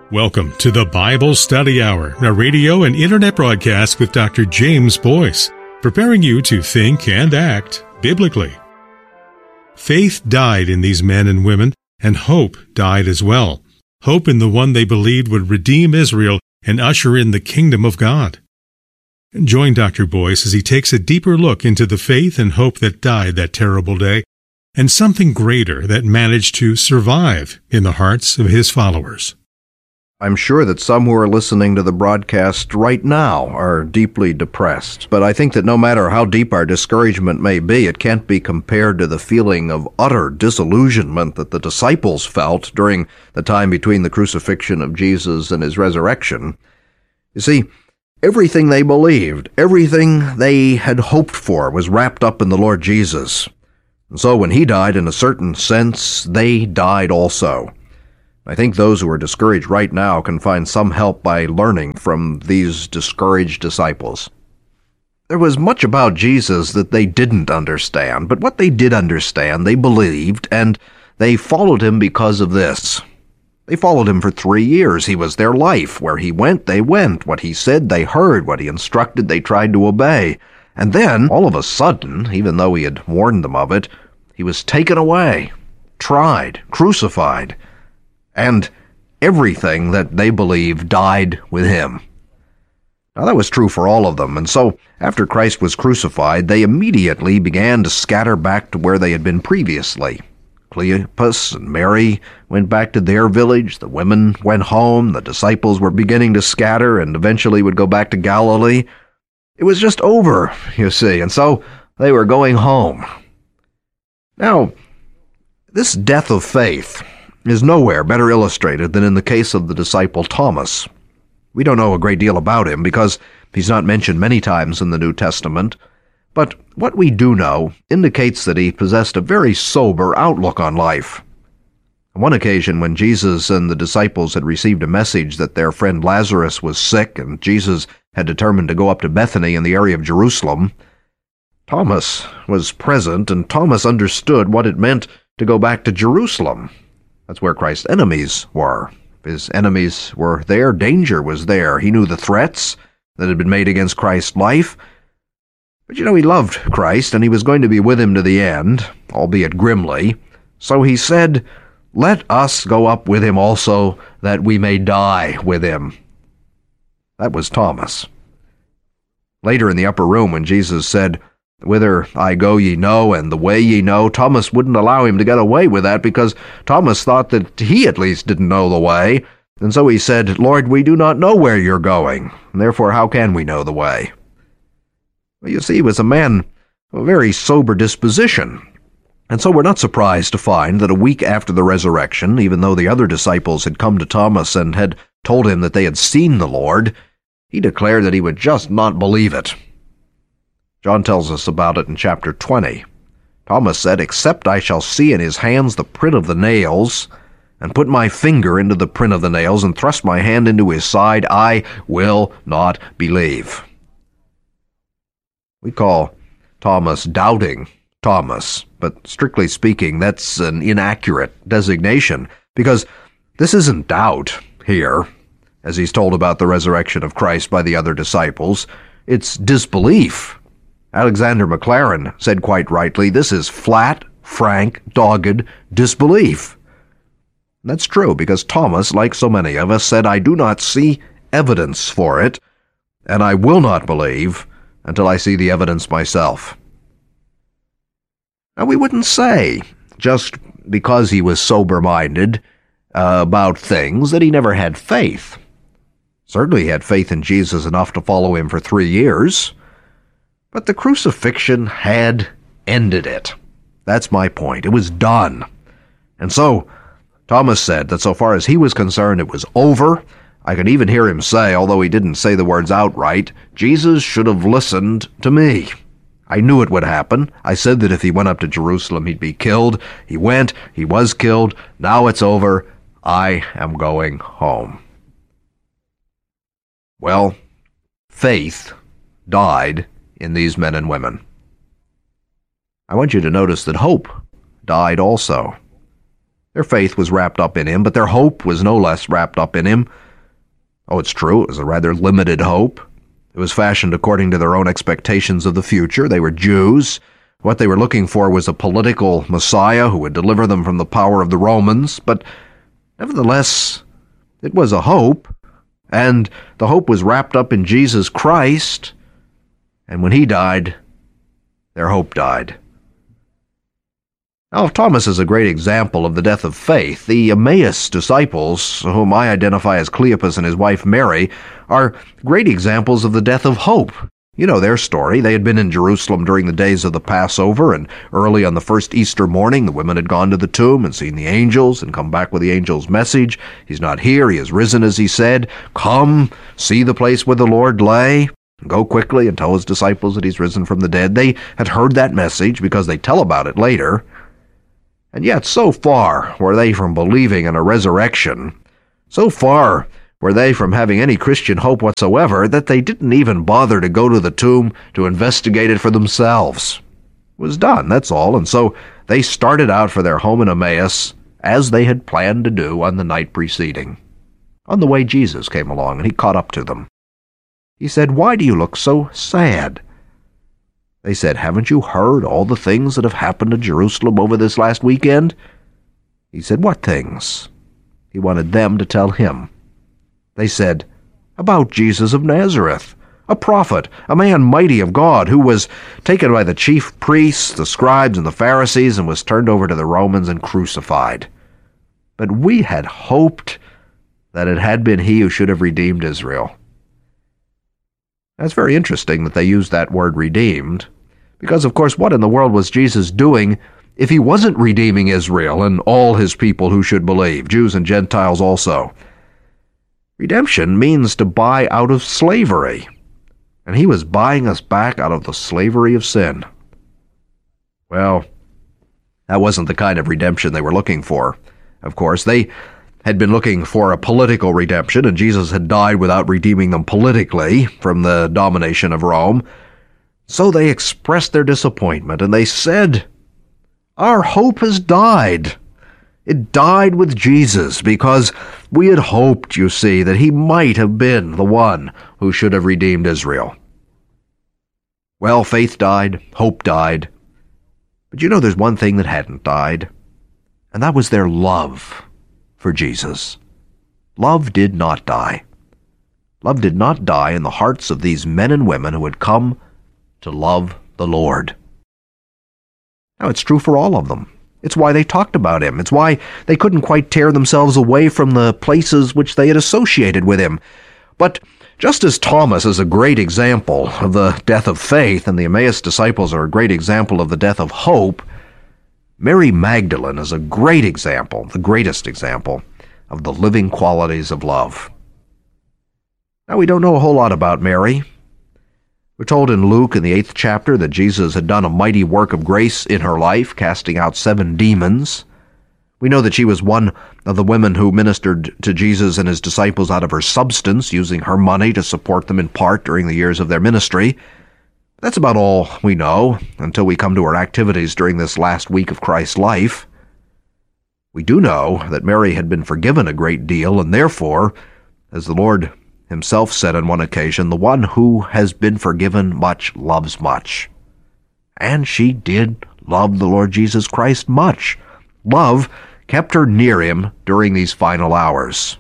Welcome to the Bible Study Hour, a radio and internet broadcast with Dr. James Boyce, preparing you to think and act biblically. Faith died in these men and women, and hope died as well. Hope in the one they believed would redeem Israel and usher in the kingdom of God. Join Dr. Boyce as he takes a deeper look into the faith and hope that died that terrible day, and something greater that managed to survive in the hearts of his followers. I'm sure that some who are listening to the broadcast right now are deeply depressed, but I think that no matter how deep our discouragement may be, it can't be compared to the feeling of utter disillusionment that the disciples felt during the time between the crucifixion of Jesus and his resurrection. You see, everything they believed, everything they had hoped for was wrapped up in the Lord Jesus. And so when he died, in a certain sense, they died also. I think those who are discouraged right now can find some help by learning from these discouraged disciples. There was much about Jesus that they didn't understand, but what they did understand, they believed, and they followed him because of this. They followed him for 3 years. He was their life. Where he went, they went. What he said, they heard. What he instructed, they tried to obey. And then, all of a sudden, even though he had warned them of it, he was taken away, tried, crucified, and everything that they believed died with him. Now that was true for all of them, and so after Christ was crucified, they immediately began to scatter back to where they had been previously. Cleopas and Mary went back to their village, the women went home, the disciples were beginning to scatter and eventually would go back to Galilee. It was just over, you see, and so they were going home. Now, this death of faith is nowhere better illustrated than in the case of the disciple Thomas. We don't know a great deal about him because he's not mentioned many times in the New Testament, but what we do know indicates that he possessed a very sober outlook on life. On one occasion, when Jesus and the disciples had received a message that their friend Lazarus was sick and Jesus had determined to go up to Bethany in the area of Jerusalem, Thomas was present, and Thomas understood what it meant to go back to Jerusalem. That's where Christ's enemies were. If his enemies were there, danger was there. He knew the threats that had been made against Christ's life. But he loved Christ, and he was going to be with him to the end, albeit grimly. So he said, "Let us go up with him also, that we may die with him." That was Thomas. Later in the upper room, when Jesus said, "Whither I go ye know, and the way ye know," Thomas wouldn't allow him to get away with that because Thomas thought that he at least didn't know the way. And so he said, "Lord, we do not know where you're going, and therefore how can we know the way?" Well, you see, he was a man of a very sober disposition. And so we're not surprised to find that a week after the resurrection, even though the other disciples had come to Thomas and had told him that they had seen the Lord, he declared that he would just not believe it. John tells us about it in chapter 20. Thomas said, "Except I shall see in his hands the print of the nails, and put my finger into the print of the nails, and thrust my hand into his side, I will not believe." We call Thomas Doubting Thomas, but strictly speaking, that's an inaccurate designation, because this isn't doubt here, as he's told about the resurrection of Christ by the other disciples. It's disbelief. Alexander Maclaren said quite rightly, this is flat, frank, dogged disbelief. And that's true, because Thomas, like so many of us, said, "I do not see evidence for it, and I will not believe until I see the evidence myself." Now, we wouldn't say, just because he was sober-minded about things, that he never had faith. Certainly he had faith in Jesus enough to follow him for 3 years. But the crucifixion had ended it. That's my point. It was done. And so Thomas said that so far as he was concerned, it was over. I can even hear him say, although he didn't say the words outright, "Jesus should have listened to me. I knew it would happen. I said that if he went up to Jerusalem, he'd be killed. He went. He was killed. Now it's over. I am going home." Well, faith died in these men and women. I want you to notice that hope died also. Their faith was wrapped up in him, but their hope was no less wrapped up in him. Oh, it's true, it was a rather limited hope. It was fashioned according to their own expectations of the future. They were Jews. What they were looking for was a political Messiah who would deliver them from the power of the Romans, but nevertheless, it was a hope, and the hope was wrapped up in Jesus Christ, and when he died, their hope died. Now, Thomas is a great example of the death of faith. The Emmaus disciples, whom I identify as Cleopas and his wife Mary, are great examples of the death of hope. You know their story. They had been in Jerusalem during the days of the Passover, and early on the first Easter morning, the women had gone to the tomb and seen the angels and come back with the angel's message. He's not here. He has risen, as he said. Come, see the place where the Lord lay. Go quickly and tell his disciples that he's risen from the dead. They had heard that message because they tell about it later. And yet, so far were they from believing in a resurrection, so far were they from having any Christian hope whatsoever, that they didn't even bother to go to the tomb to investigate it for themselves. It was done, that's all, and so they started out for their home in Emmaus, as they had planned to do on the night preceding. On the way, Jesus came along, and he caught up to them. He said, "Why do you look so sad?" They said, "Haven't you heard all the things that have happened to Jerusalem over this last weekend?" He said, "What things?" He wanted them to tell him. They said, "About Jesus of Nazareth, a prophet, a man mighty of God, who was taken by the chief priests, the scribes, and the Pharisees, and was turned over to the Romans and crucified. But we had hoped that it had been he who should have redeemed Israel." That's very interesting that they used that word redeemed, because, of course, what in the world was Jesus doing if he wasn't redeeming Israel and all his people who should believe, Jews and Gentiles also? Redemption means to buy out of slavery, and he was buying us back out of the slavery of sin. Well, that wasn't the kind of redemption they were looking for. Of course, they had been looking for a political redemption, and Jesus had died without redeeming them politically from the domination of Rome. So they expressed their disappointment, and they said, "Our hope has died. It died with Jesus, because we had hoped, you see, that he might have been the one who should have redeemed Israel." Well, faith died, hope died, but you know there's one thing that hadn't died, and that was their love for Jesus. Love did not die. Love did not die in the hearts of these men and women who had come to love the Lord. Now, it's true for all of them. It's why they talked about him. It's why they couldn't quite tear themselves away from the places which they had associated with him. But just as Thomas is a great example of the death of faith, and the Emmaus disciples are a great example of the death of hope, Mary Magdalene is a great example, the greatest example, of the living qualities of love. Now, we don't know a whole lot about Mary. We're told in Luke in the 8th chapter that Jesus had done a mighty work of grace in her life, casting out 7 demons. We know that she was one of the women who ministered to Jesus and his disciples out of her substance, using her money to support them in part during the years of their ministry. That's about all we know until we come to her activities during this last week of Christ's life. We do know that Mary had been forgiven a great deal, and therefore, as the Lord himself said on one occasion, the one who has been forgiven much loves much. And she did love the Lord Jesus Christ much. Love kept her near him during these final hours.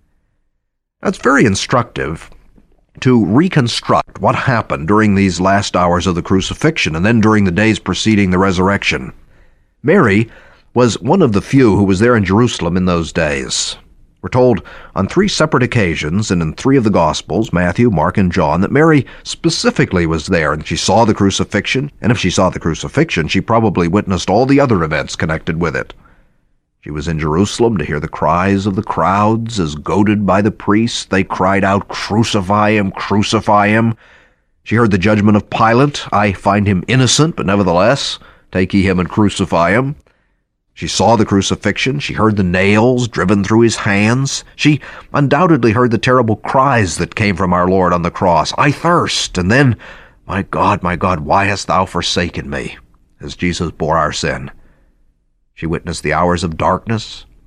That's very instructive to reconstruct what happened during these last hours of the crucifixion and then during the days preceding the resurrection. Mary was one of the few who was there in Jerusalem in those days. We're told on 3 separate occasions and in 3 of the Gospels, Matthew, Mark, and John, that Mary specifically was there and she saw the crucifixion, and if she saw the crucifixion, she probably witnessed all the other events connected with it. She was in Jerusalem to hear the cries of the crowds as, goaded by the priests, they cried out, "Crucify him, crucify him." She heard the judgment of Pilate, "I find him innocent, but nevertheless, take ye him and crucify him." She saw the crucifixion. She heard the nails driven through his hands. She undoubtedly heard the terrible cries that came from our Lord on the cross, "I thirst," and then, my God, why hast thou forsaken me?" as Jesus bore our sin. She witnessed the hours of darkness,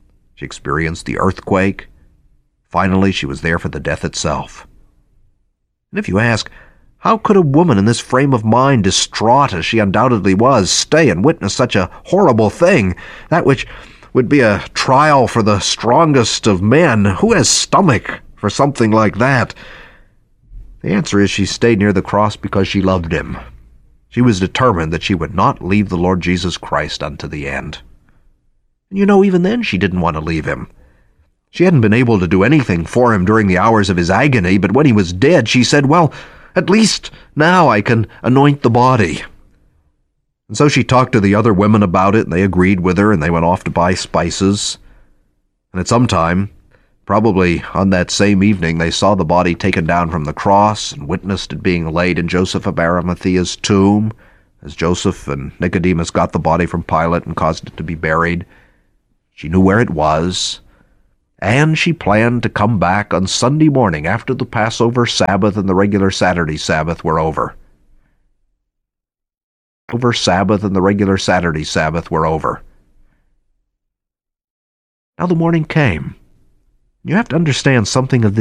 She experienced the earthquake. Finally, she was there for the death itself. And if you ask, how could a woman in this frame of mind, distraught as she undoubtedly was, stay and witness such a horrible thing, that which would be a trial for the strongest of men? Who has stomach for something like that? The answer is she stayed near the cross because she loved him. She was determined that she would not leave the Lord Jesus Christ unto the end. And even then she didn't want to leave him. She hadn't been able to do anything for him during the hours of his agony, but when he was dead, she said, well, at least now I can anoint the body. And so she talked to the other women about it, and they agreed with her, and they went off to buy spices. And at some time, probably on that same evening, they saw the body taken down from the cross and witnessed it being laid in Joseph of Arimathea's tomb, as Joseph and Nicodemus got the body from Pilate and caused it to be buried. She knew where it was, and she planned to come back on Sunday morning after the Passover Sabbath and the regular Saturday Sabbath were over. Sabbath and the regular Saturday Sabbath were over. Now the morning came. You have to understand something of the